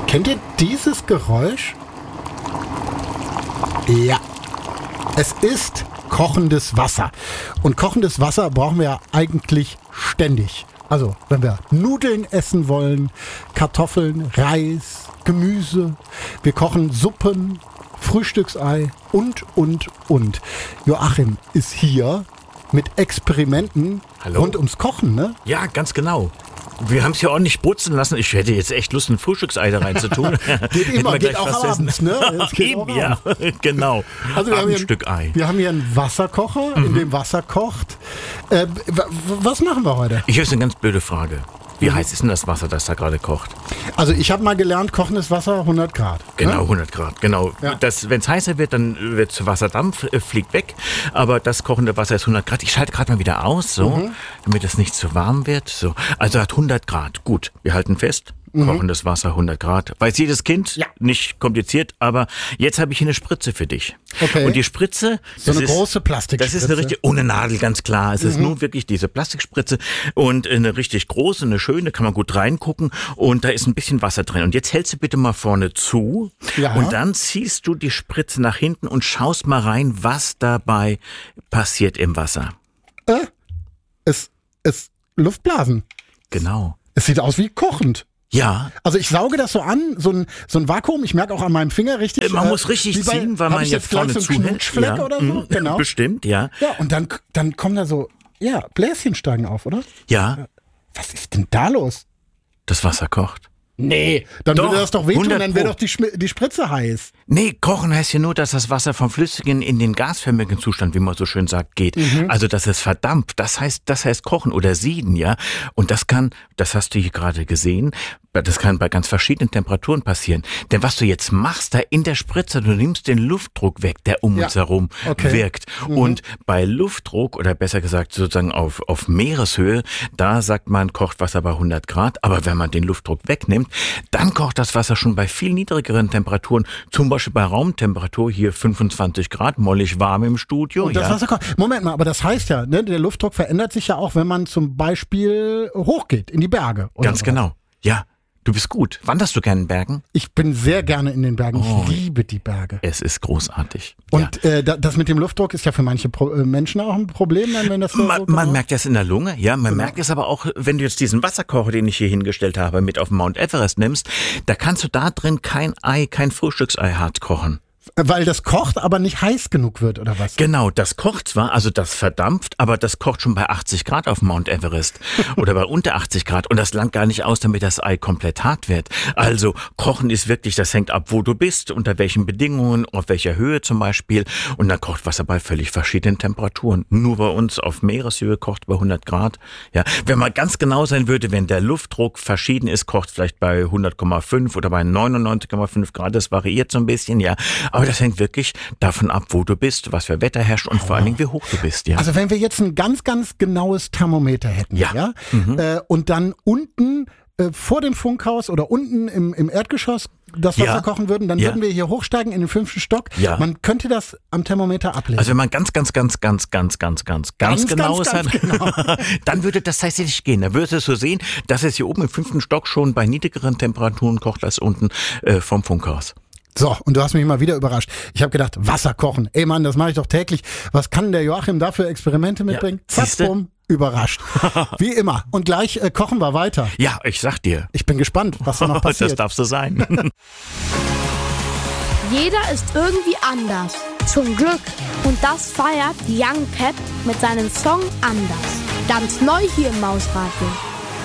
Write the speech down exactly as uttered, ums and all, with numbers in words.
Kennt ihr dieses Geräusch? Ja, es ist kochendes Wasser. Und kochendes Wasser brauchen wir ja eigentlich ständig. Also, wenn wir Nudeln essen wollen, Kartoffeln, Reis, Gemüse, wir kochen Suppen, Frühstücksei und, und, und. Joachim ist hier mit Experimenten Hallo? rund ums Kochen, ne? Ja, ganz genau. Wir haben es ja ordentlich brutzeln lassen. Ich hätte jetzt echt Lust, ein Frühstücksei da rein zu tun. Geht immer, geht auch abends, ne? Es geht Eben, auch ja, genau. Also wir haben, hier, Stück Ei. wir haben hier einen Wasserkocher, in dem Wasser kocht. Äh, w- was machen wir heute? Ich habe eine ganz blöde Frage. Wie heiß ist denn das Wasser, das da gerade kocht? Also ich habe mal gelernt, kochendes Wasser hundert Grad. Genau, Ne? hundert Grad, genau. Ja. Das, wenn es heißer wird, dann wird Wasserdampf, äh, fliegt weg. Aber das kochende Wasser ist hundert Grad. Ich schalte gerade mal wieder aus, so, mhm. damit es nicht zu warm wird. So. Also hat hundert Grad. Gut, wir halten fest. Kochendes Wasser, hundert Grad. Weiß jedes Kind, Ja. nicht kompliziert, aber jetzt habe ich hier eine Spritze für dich. Okay. Und die Spritze, So das eine ist, große Plastikspritze. Das ist eine richtig, ohne Nadel, ganz klar. Es ist nur wirklich diese Plastikspritze und eine richtig große, eine schöne, kann man gut reingucken und da ist ein bisschen Wasser drin. Und jetzt hältst du bitte mal vorne zu Ja. und dann ziehst du die Spritze nach hinten und schaust mal rein, was dabei passiert im Wasser. Äh, es ist Luftblasen. Genau. Es sieht aus wie kochend. Ja. Also ich sauge das so an, so ein, so ein Vakuum. Ich merke auch an meinem Finger richtig. Äh, Man äh, muss richtig wie bei- ziehen, weil hab man ich ja jetzt gleich vorne so einen zuhält. Knutschfleck Ja. oder so. Mhm. Genau. Bestimmt, ja. Ja, und dann, dann kommen da so, ja, Bläschen steigen auf, oder? Ja, Was ist denn da los? das Wasser kocht. Nee, dann Doch, würde das doch wehtun, hundert dann wäre Pro. doch die, Schmi- die Spritze heiß. Nee, kochen heißt ja nur, dass das Wasser vom flüssigen in den gasförmigen Zustand, wie man so schön sagt, geht. Also, dass es verdampft. Das heißt, das heißt kochen oder sieden, ja. Und das kann, das hast du hier gerade gesehen, das kann bei ganz verschiedenen Temperaturen passieren. Denn was du jetzt machst da in der Spritze, du nimmst den Luftdruck weg, der um Ja. uns herum Okay. wirkt. Und bei Luftdruck oder besser gesagt sozusagen auf, auf Meereshöhe, da sagt man, kocht Wasser bei hundert Grad. Aber wenn man den Luftdruck wegnimmt, dann kocht das Wasser schon bei viel niedrigeren Temperaturen. Zum Beispiel bei Raumtemperatur hier fünfundzwanzig Grad, mollig warm im Studio. Und das ja. Wasser kocht. Moment mal, aber das heißt ja, ne, der Luftdruck verändert sich ja auch, wenn man zum Beispiel hochgeht in die Berge. Oder Ganz sowas. genau. Ja, du bist gut. Wanderst du gerne in Bergen? Ich bin sehr gerne in den Bergen. Oh. Ich liebe die Berge. Es ist großartig. Und äh, da- das mit dem Luftdruck ist ja für manche Pro äh, Menschen auch ein Problem, dann, wenn das so Man, so man genau- merkt das in der Lunge, ja, man Genau. merkt es aber auch, wenn du jetzt diesen Wasserkocher, den ich hier hingestellt habe, mit auf den Mount Everest nimmst, da kannst du da drin kein Ei, kein Frühstücksei hart kochen. Weil das kocht, aber nicht heiß genug wird, oder was? Genau, das kocht zwar, also das verdampft, aber das kocht schon bei achtzig Grad auf Mount Everest oder bei unter achtzig Grad und das langt gar nicht aus, damit das Ei komplett hart wird. Also Kochen ist wirklich, das hängt ab, wo du bist, unter welchen Bedingungen, auf welcher Höhe zum Beispiel und dann kocht Wasser bei völlig verschiedenen Temperaturen. Nur bei uns auf Meereshöhe kocht bei hundert Grad. Ja, wenn man ganz genau sein würde, wenn der Luftdruck verschieden ist, kocht vielleicht bei hundert Komma fünf oder bei neunundneunzig Komma fünf Grad, das variiert so ein bisschen, ja. Aber das hängt wirklich davon ab, wo du bist, was für Wetter herrscht und vor allen Dingen, wie hoch du bist, ja. Also wenn wir jetzt ein ganz, ganz genaues Thermometer hätten, ja, Ja. Mhm. Äh, und dann unten äh, vor dem Funkhaus oder unten im, im Erdgeschoss das Wasser Ja. kochen würden, dann Ja. würden wir hier hochsteigen in den fünften Stock. Ja. Man könnte das am Thermometer ablesen. Also wenn man ganz, ganz, ganz, ganz, ganz, ganz, ganz, ganz Ganz, genau ganz, ist, ganz genau. dann würde das tatsächlich gehen. Dann würdest du so sehen, dass es hier oben im fünften Stock schon bei niedrigeren Temperaturen kocht als unten äh, vom Funkhaus. So, und du hast mich mal wieder überrascht. Ich habe gedacht, Wasser kochen. Ey Mann, das mache ich doch täglich. Was kann der Joachim da für Experimente mitbringen? Zack, siehste? bumm, überrascht. Wie immer. Und gleich äh, kochen wir weiter. Ja, ich sag dir. Ich bin gespannt, was da noch passiert. Das darf so sein. Jeder ist irgendwie anders. Zum Glück. Und das feiert Young Pep mit seinem Song Anders. Ganz neu hier im Mausradio.